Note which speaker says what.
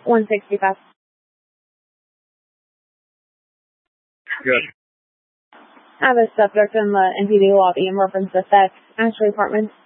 Speaker 1: 165.
Speaker 2: Good.
Speaker 1: I have a subject in the NPD lobby in reference to theft. Ashley Apartments.